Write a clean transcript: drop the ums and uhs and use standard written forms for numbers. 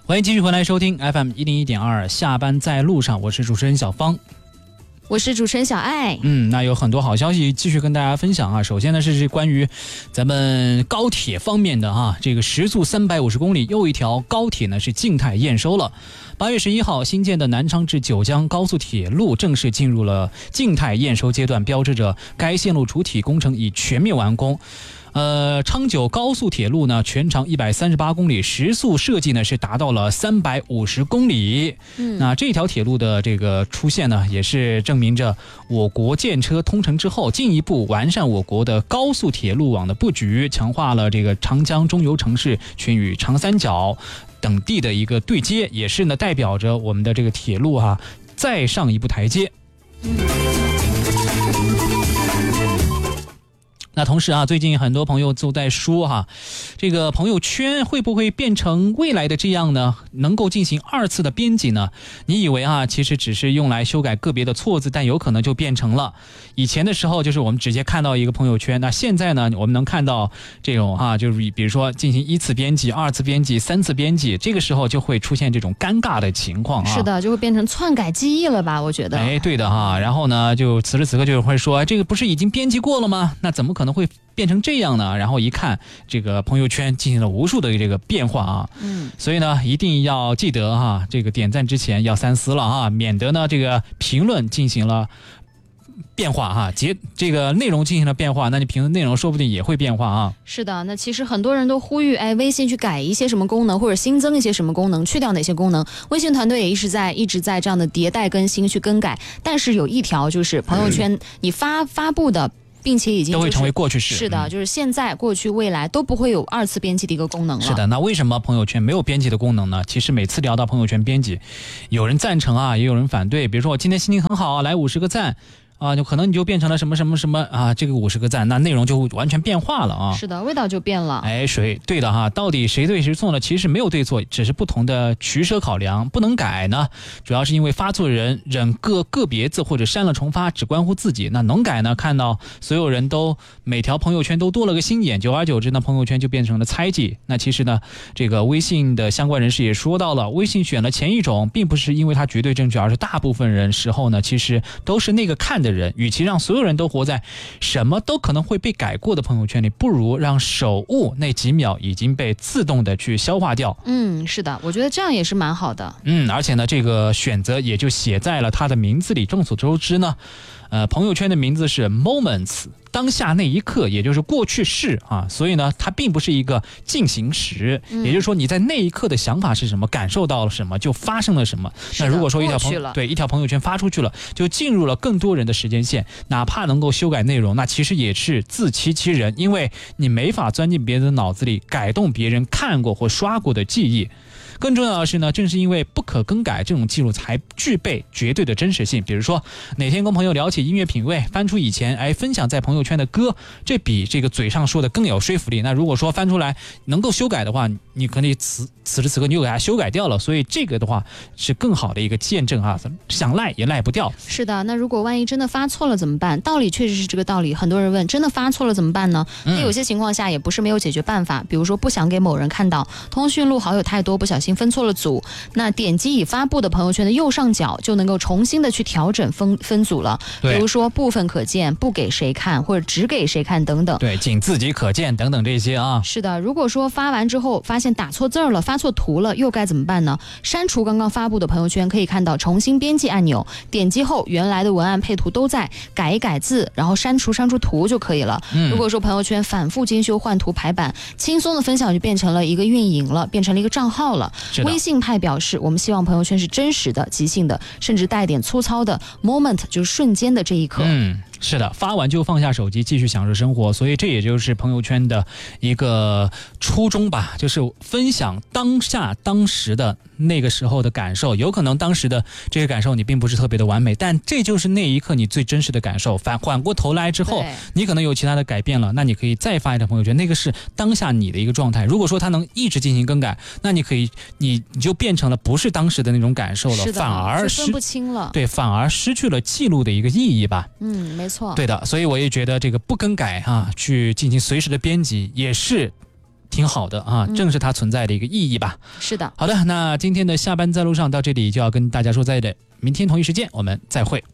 欢迎继续回来收听 FM101.2 下班在路上，我是主持人小芳， 我是主持人小爱。 那有很多好消息继续跟大家分享啊。首先呢是关于咱们高铁方面的啊，这个时速350公里又一条高铁呢是静态验收了。8月11号，新建的南昌至九江高速铁路正式进入了静态验收阶段，标志着该线路主体工程已全面完工。昌九高速铁路呢，全长138公里，时速设计呢是达到了350公里。那这条铁路的这个出现呢，也是证明着我国建车通程之后，进一步完善我国的高速铁路网的布局，强化了这个长江中游城市群与长三角等地的一个对接，也是呢代表着我们的这个铁路再上一步台阶。那同时啊，最近很多朋友都在说这个朋友圈会不会变成未来的这样呢？能够进行2次的编辑呢？你以为其实只是用来修改个别的错字，但有可能就变成了以前的时候，就是我们直接看到一个朋友圈。那现在呢，我们能看到这种就是比如说进行1次编辑、2次编辑、3次编辑，这个时候就会出现这种尴尬的情况是的，就会变成篡改记忆了吧？我觉得。 对的然后呢，就此时此刻就会说，这个不是已经编辑过了吗？那怎么可能会变成这样呢？然后一看这个朋友圈进行了无数的这个变化所以呢一定要记得这个点赞之前要三思了免得呢这个评论进行了变化这个内容进行了变化，那你评论内容说不定也会变化是的，那其实很多人都呼吁微信去改一些什么功能，或者新增一些什么功能，去掉哪些功能。微信团队也一直在这样的迭代更新去更改，但是有一条就是朋友圈你发布的并且已经、 都会成为过去式。 是的，就是现在、过去、未来都不会有2次编辑的一个功能了。 是的，那为什么朋友圈没有编辑的功能呢？其实每次聊到朋友圈编辑，有人赞成也有人反对。比如说我今天心情很好来50个赞就可能你就变成了什么什么什么这个50个赞，那内容就完全变化了是的，味道就变了。 对的到底谁对谁错呢？其实没有对错，只是不同的取舍考量。不能改呢，主要是因为发错人忍个别字或者删了重发，只关乎自己。那能改呢？看到所有人都每条朋友圈都多了个心眼，久而久之呢，朋友圈就变成了猜忌。那其实呢，这个微信的相关人士也说到了，微信选了前一种，并不是因为它绝对正确，而是大部分人时候呢，其实都是那个看的人，与其让所有人都活在什么都可能会被改过的朋友圈里，不如让手误那几秒已经被自动的去消化掉。 是的，我觉得这样也是蛮好的。 而且呢，这个选择也就写在了他的名字里。众所周知呢，朋友圈的名字是 moments， 当下那一刻，也就是过去式所以呢，它并不是一个进行时，也就是说你在那一刻的想法是什么，感受到了什么，就发生了什么。那如果说一条朋友圈发出去了，就进入了更多人的时间线，哪怕能够修改内容，那其实也是自欺欺人，因为你没法钻进别人的脑子里改动别人看过或刷过的记忆。更重要的是呢，正是因为不可更改，这种记录才具备绝对的真实性。比如说哪天跟朋友聊起音乐品味，翻出以前分享在朋友圈的歌，这比这个嘴上说的更有说服力。那如果说翻出来能够修改的话，你可能此时此刻你就给它修改掉了，所以这个的话是更好的一个见证想赖也赖不掉。 是的，那如果万一真的发错了怎么办？道理确实是这个道理，很多人问真的发错了怎么办呢？那有些情况下也不是没有解决办法，比如说不想给某人看到，通讯录好友太多，不小心分错了组，那点击已发布的朋友圈的右上角就能够重新的去调整分组了。比如说部分可见，不给谁看，或者只给谁看等等。 对，仅自己可见等等这些是的，如果说发完之后发现打错字了，发错图了，又该怎么办呢？删除刚刚发布的朋友圈，可以看到重新编辑按钮，点击后原来的文案配图都在，改一改字，然后删除图就可以了。如果说朋友圈反复精修换图排版，轻松的分享就变成了一个运营了，变成了一个账号了。微信派表示，我们希望朋友圈是真实的、即兴的，甚至带点粗糙的 moment， 就是瞬间的这一刻。 是的，发完就放下手机继续享受生活，所以这也就是朋友圈的一个初衷吧，就是分享当下当时的那个时候的感受。有可能当时的这个感受你并不是特别的完美，但这就是那一刻你最真实的感受。缓过头来之后，你可能有其他的改变了，那你可以再发一条朋友圈，那个是当下你的一个状态。如果说它能一直进行更改，那你可以你就变成了不是当时的那种感受了，反而分不清了。 对，反而失去了记录的一个意义吧。 没错。 对的，所以我也觉得这个不更改去进行随时的编辑，也是挺好的啊，正是它存在的一个意义吧。 是的。 好的，那今天的下班在路上到这里就要跟大家说再见，明天同一时间我们再会。